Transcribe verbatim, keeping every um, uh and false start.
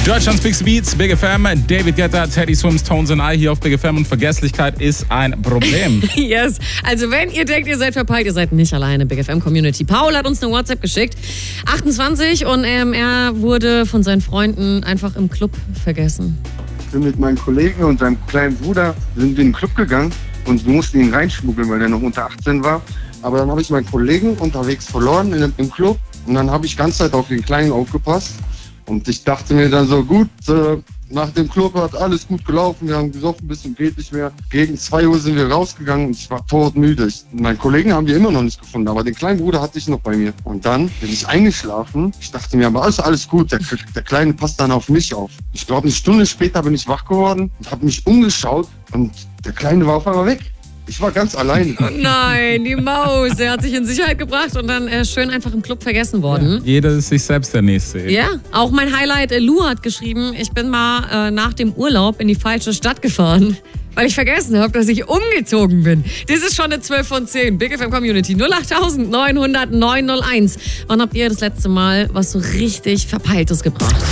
Deutschlands Big Beats, Big F M, David Guetta, Teddy Swims, Tones and I hier auf Big F M und Vergesslichkeit ist ein Problem. Yes, also wenn ihr denkt, ihr seid verpeilt, ihr seid nicht alleine, Big F M Community. Paul hat uns eine WhatsApp geschickt, achtundzwanzig, und ähm, er wurde von seinen Freunden einfach im Club vergessen. Ich bin mit meinem Kollegen und seinem kleinen Bruder sind wir in den Club gegangen und wir mussten ihn reinschmuggeln, weil er noch unter achtzehn war. Aber dann habe ich meinen Kollegen unterwegs verloren in, im Club und dann habe ich die ganze Zeit auf den Kleinen aufgepasst. Und ich dachte mir dann so, gut, äh, nach dem Club hat alles gut gelaufen, wir haben gesoffen, ein bisschen geht nicht mehr. Gegen zwei Uhr sind wir rausgegangen und ich war todmüde. Ich, meinen Kollegen haben wir immer noch nicht gefunden, aber den kleinen Bruder hatte ich noch bei mir. Und dann bin ich eingeschlafen. Ich dachte mir, aber alles, alles gut, der, der Kleine passt dann auf mich auf. Ich glaube, eine Stunde später bin ich wach geworden und habe mich umgeschaut und der Kleine war auf einmal weg. Ich war ganz allein. Oh nein, die Maus. Er hat sich in Sicherheit gebracht und dann äh, schön einfach im Club vergessen worden. Ja, jeder ist sich selbst der Nächste. Ja, auch mein Highlight, äh, Lou hat geschrieben, ich bin mal äh, nach dem Urlaub in die falsche Stadt gefahren, weil ich vergessen habe, dass ich umgezogen bin. Das ist schon eine zwölf von zehn. Big F M Community null acht neun null null neun null eins. Wann habt ihr das letzte Mal was so richtig Verpeiltes gebracht?